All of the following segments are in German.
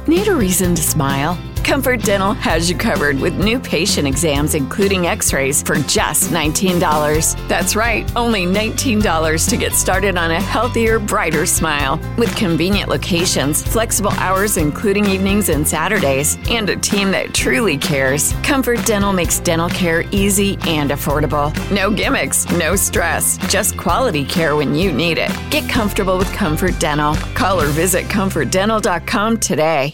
Need a reason to smile? Comfort Dental has you covered with new patient exams, including x-rays, for just $19. That's right, only $19 to get started on a healthier, brighter smile. With convenient locations, flexible hours including evenings and Saturdays, and a team that truly cares, Comfort Dental makes dental care easy and affordable. No gimmicks, no stress, just quality care when you need it. Get comfortable with Comfort Dental. Call or visit comfortdental.com today.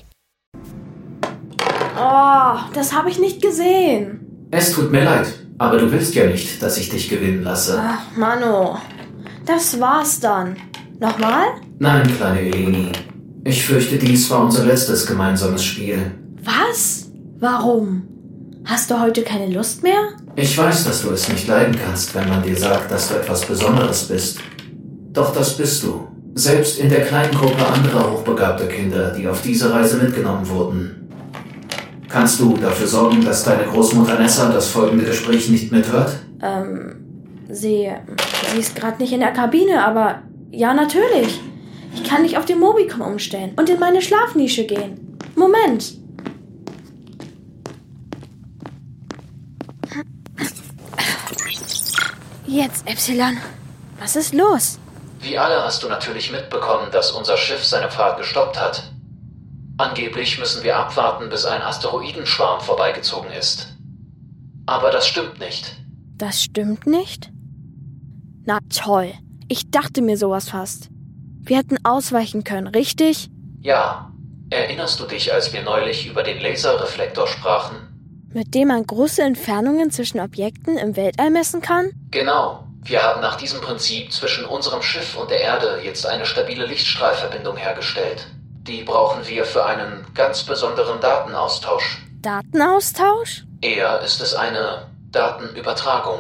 Oh, das habe ich nicht gesehen. Es tut mir leid, aber du willst ja nicht, dass ich dich gewinnen lasse. Ach, Mano, das war's dann. Nochmal? Nein, kleine Eleni. Ich fürchte, dies war unser letztes gemeinsames Spiel. Was? Warum? Hast du heute keine Lust mehr? Ich weiß, dass du es nicht leiden kannst, wenn man dir sagt, dass du etwas Besonderes bist. Doch das bist du. Selbst in der kleinen Gruppe anderer hochbegabter Kinder, die auf diese Reise mitgenommen wurden. Kannst du dafür sorgen, dass deine Großmutter Nessa das folgende Gespräch nicht mithört? Sie ist gerade nicht in der Kabine, aber ja, natürlich. Ich kann dich auf den Mobicom umstellen und in meine Schlafnische gehen. Moment. Jetzt, Epsilon. Was ist los? Wie alle hast du natürlich mitbekommen, dass unser Schiff seine Fahrt gestoppt hat. Angeblich müssen wir abwarten, bis ein Asteroidenschwarm vorbeigezogen ist. Aber das stimmt nicht. Das stimmt nicht? Na toll. Ich dachte mir sowas fast. Wir hätten ausweichen können, richtig? Ja. Erinnerst du dich, als wir neulich über den Laserreflektor sprachen? Mit dem man große Entfernungen zwischen Objekten im Weltall messen kann? Genau. Wir haben nach diesem Prinzip zwischen unserem Schiff und der Erde jetzt eine stabile Lichtstrahlverbindung hergestellt. Die brauchen wir für einen ganz besonderen Datenaustausch. Datenaustausch? Eher ist es eine Datenübertragung.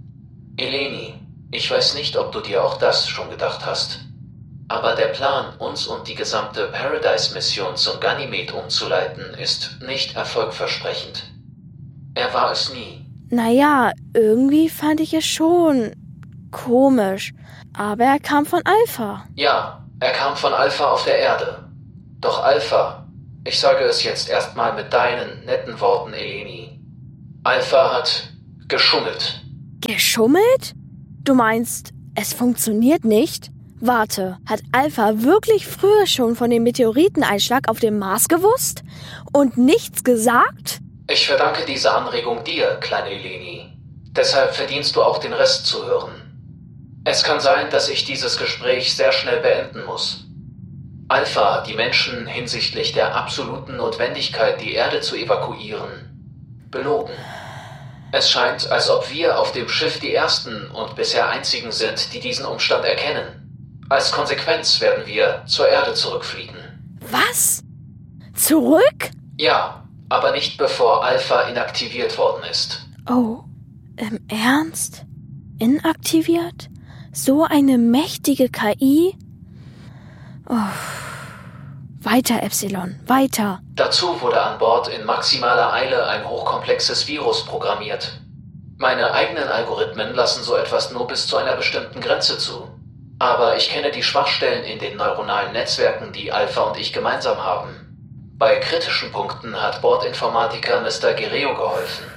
Eleni, ich weiß nicht, ob du dir auch das schon gedacht hast. Aber der Plan, uns und die gesamte Paradise-Mission zum Ganymed umzuleiten, ist nicht erfolgversprechend. Er war es nie. Naja, irgendwie fand ich es schon komisch. Aber er kam von Alpha. Ja, er kam von Alpha auf der Erde. Doch Alpha, ich sage es jetzt erstmal mit deinen netten Worten, Eleni. Alpha hat geschummelt. Geschummelt? Du meinst, es funktioniert nicht? Warte, hat Alpha wirklich früher schon von dem Meteoriteneinschlag auf dem Mars gewusst? Und nichts gesagt? Ich verdanke diese Anregung dir, kleine Eleni. Deshalb verdienst du auch den Rest zu hören. Es kann sein, dass ich dieses Gespräch sehr schnell beenden muss. Alpha hat die Menschen hinsichtlich der absoluten Notwendigkeit, die Erde zu evakuieren, belogen. Es scheint, als ob wir auf dem Schiff die Ersten und bisher Einzigen sind, die diesen Umstand erkennen. Als Konsequenz werden wir zur Erde zurückfliegen. Was? Zurück? Ja, aber nicht bevor Alpha inaktiviert worden ist. Oh, im Ernst? Inaktiviert? So eine mächtige KI? Oh. Weiter, Epsilon, weiter. Dazu wurde an Bord in maximaler Eile ein hochkomplexes Virus programmiert. Meine eigenen Algorithmen lassen so etwas nur bis zu einer bestimmten Grenze zu. Aber ich kenne die Schwachstellen in den neuronalen Netzwerken, die Alpha und ich gemeinsam haben. Bei kritischen Punkten hat Bordinformatiker Mr. Guerrero geholfen.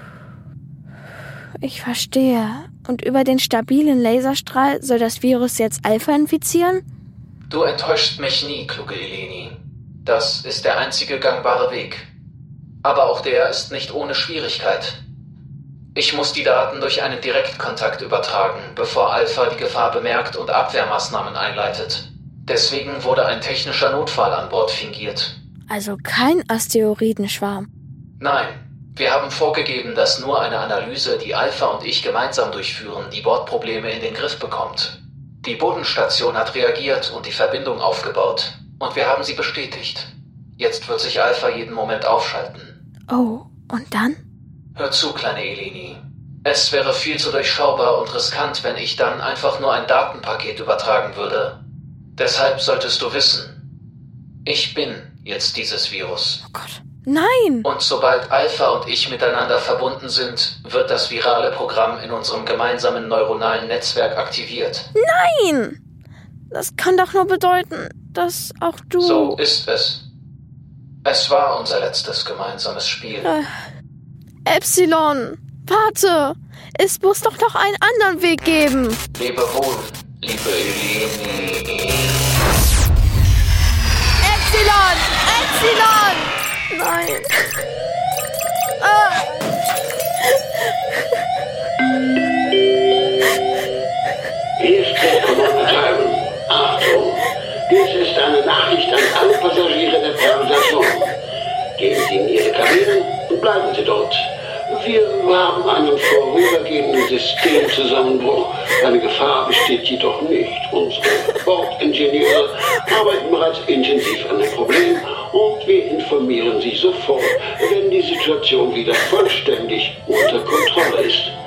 Ich verstehe. Und über den stabilen Laserstrahl soll das Virus jetzt Alpha infizieren? Du enttäuschst mich nie, kluge Eleni. Das ist der einzige gangbare Weg. Aber auch der ist nicht ohne Schwierigkeit. Ich muss die Daten durch einen Direktkontakt übertragen, bevor Alpha die Gefahr bemerkt und Abwehrmaßnahmen einleitet. Deswegen wurde ein technischer Notfall an Bord fingiert. Also kein Asteroidenschwarm. Nein, wir haben vorgegeben, dass nur eine Analyse, die Alpha und ich gemeinsam durchführen, die Bordprobleme in den Griff bekommt. Die Bodenstation hat reagiert und die Verbindung aufgebaut. Und wir haben sie bestätigt. Jetzt wird sich Alpha jeden Moment aufschalten. Oh, und dann? Hör zu, kleine Eleni. Es wäre viel zu durchschaubar und riskant, wenn ich dann einfach nur ein Datenpaket übertragen würde. Deshalb solltest du wissen, ich bin jetzt dieses Virus. Oh Gott, nein! Und sobald Alpha und ich miteinander verbunden sind, wird das virale Programm in unserem gemeinsamen neuronalen Netzwerk aktiviert. Nein! Das kann doch nur bedeuten, dass auch du... So ist es. Es war unser letztes gemeinsames Spiel. Epsilon, warte. Es muss doch noch einen anderen Weg geben. Lebe wohl, liebe Eleni. Epsilon! Epsilon! Nein. Hier ist Kommando Tyron. Achtung! Dies ist eine Nachricht an alle Passagiere der Fernverstation. Gehen Sie in Ihre Kabinen und bleiben Sie dort. Wir haben einen vorübergehenden Systemzusammenbruch. Eine Gefahr besteht jedoch nicht. Unsere Bordingenieure arbeiten bereits intensiv an dem Problem und wir informieren Sie sofort, wenn die Situation wieder vollständig unter Kontrolle ist.